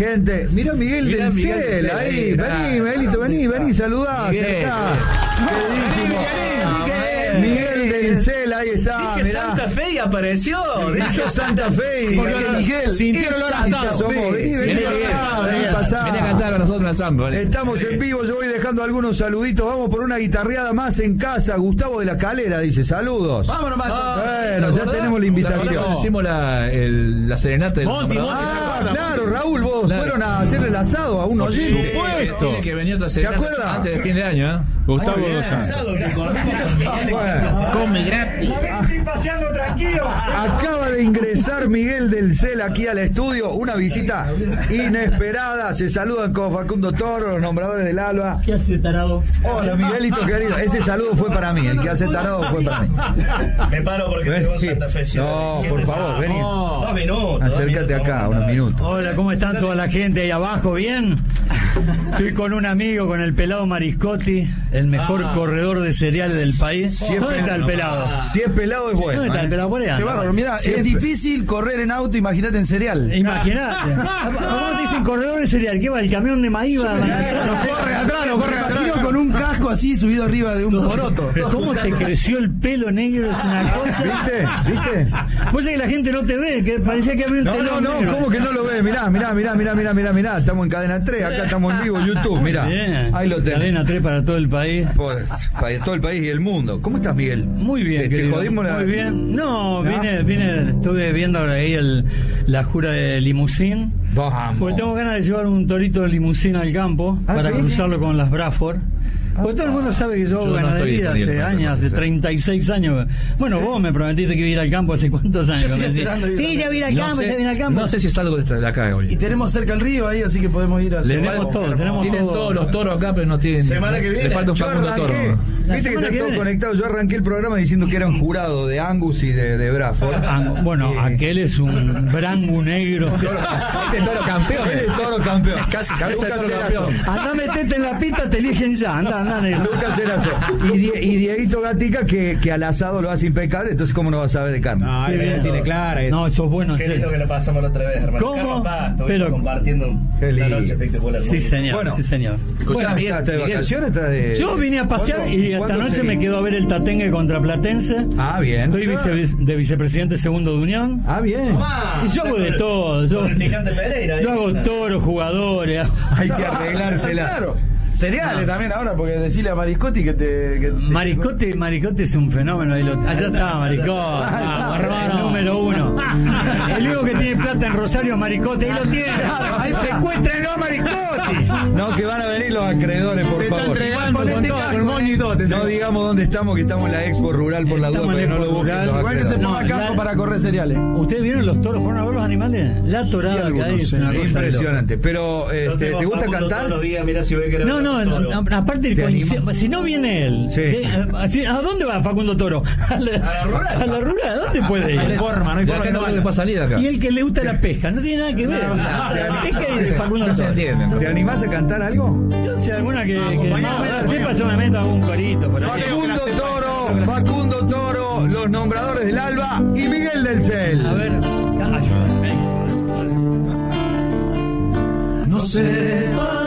gente. Mirá Miguel del Cel ahí. Vení, Miguelito, vení, saludá. Queridísimo. Miguel del Cel, ahí está. Dije Santa Fe y apareció. Dije Santa Fe y Miguel. Sintieron el asado. Vení a cantar con nosotros una samba. Estamos en vivo, yo voy dejando algunos saluditos. Vamos por una guitarreada más en casa. Gustavo de la Calera dice, saludos. Vámonos, bueno, ya tenemos la invitación. Hicimos la serenata del claro, Raúl, vos fueron a hacerle el asado a un oyente. Por supuesto. Tiene que venir otra serenata. ¿Se acuerda? Antes de fin de año, ¿eh? Gustavo come gratis. Estoy paseando tranquilo. Acaba de ingresar Miguel del Cel aquí al estudio. Una visita inesperada. Se saludan con Facundo Toro, los nombradores del Alba. ¿Qué hace, tarado? Hola, Miguelito querido. Ese saludo fue para mí. El que hace tarado fue para mí. Me paro porque tengo Santa Fe. No, por favor, vení. 2 minutos. Acércate acá, unos minutos. Hola, ¿cómo están toda la gente ahí abajo? ¿Bien? Estoy con un amigo, con el pelado Mariscotti, el mejor corredor de cereales del país. ¿Dónde está el pelado? Si es pelado es bueno. ¿Dónde está el pelado? Por ahí anda. Qué bárbaro, mira, es difícil correr en auto, imagínate en cereal. Imagínate. ¿Cómo te dicen corredor de cereal? ¿Qué va? ¿El camión de maíz va? No corre atrás, con un casco así subido arriba de un poroto. ¿Cómo te creció el pelo negro? Es una cosa. ¿Viste? Vos sabés que la gente no te ve, que parecía que había un telón No, negro. ¿cómo que no lo ves? Mirá. Estamos en Cadena 3, acá estamos en vivo, YouTube, mirá. Bien. Ahí lo tenés. Cadena 3 para todo el país. Para todo el país y el mundo. ¿Cómo estás, Miguel? Muy bien, ¿Te querido. jodimos Muy bien. No, estuve viendo ahí la jura de limusín. Vamos. Porque tengo ganas de llevar un torito de limusín al campo para ¿sí? cruzarlo con las Bradford. Porque todo el mundo sabe que yo hago ganadería hace años, hace 36 años. Bueno, vos me prometiste que iba a ir al campo hace cuántos años. Sí, ya vine al campo, ya vine al campo. No sé si salgo de acá hoy. Y tenemos cerca el río ahí, así que podemos ir a hacer. Tenemos todo. Tienen todos los toros acá, pero no tienen. Semana que viene. Le falta un Facundo Toro. Viste que están todos conectados. Yo arranqué el programa diciendo que eran jurado de Angus y de Bradford. Bueno, aquel es un brangu negro. Este es toro campeón. Es toro campeón. Casi Lucas toro Cerazo. campeón. Andá, metete en la pista, te eligen ya. Anda, negro. Lucas Cerazo. Y Dieguito Gatica que al asado lo hace impecable. Entonces, ¿cómo no va a saber de carne? No, él tiene clara. No, eso es bueno. Qué lindo que lo pasamos la otra vez, hermano. ¿Cómo? Pero compartiendo una noche espectacular. Sí, señor. Bueno. Sí, señor. Bueno, ¿estás de vacaciones? ¿Estás de... Yo vine a pasear y esta noche me quedo a ver el Tatengue contra Platense. Ah, bien. Estoy de vicepresidente segundo de Unión. Ah, bien. Y yo hago de todo. Yo hago toros, jugadores. Hay que arreglársela. Claro. Cereales también ahora, porque decirle a Mariscotti que te... Mariscotti es un fenómeno. Allá está Mariscotti, el número 1. El único que tiene plata en Rosario es Mariscotti. Ahí lo tiene. Ahí secuéstrenlo a Mariscotti. No, que van a venir los acreedores, por favor. con moño y todo. No digamos dónde estamos, que estamos en la Expo Rural por la duda, Estamos en pero no la lo Expo busquen Rural. los Igual que se acreedores. ponga campo para correr cereales. ¿Ustedes vieron los toros? ¿Fueron a ver los animales? La torada que hay es una cosa Impresionante. Pero, ¿te gusta cantar? Todos los días, mira si ve que No, aparte, si no viene él, Sí. ¿a dónde va Facundo Toro? A la rural, ¿a dónde puede ir? No hay forma No va a salir acá. Y el que le gusta la pesca, no tiene nada que ver. ¿Qué dice Facundo No se Toro? entiende. ¿Te animás a cantar algo? Yo sé alguna que no sepa, yo me meto a un corito por ahí. Facundo Toro, los nombradores del Alba y Miguel del Cel. A ver, ayúdame. No sé.